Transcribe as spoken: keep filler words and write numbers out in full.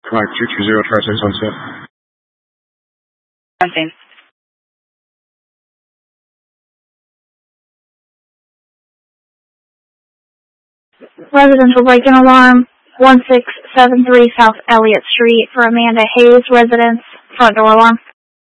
Correct, two two zero, try six one six. Something. Residential break-in alarm, one six seven three South Elliott Street for Amanda Hayes, residence, front door alarm.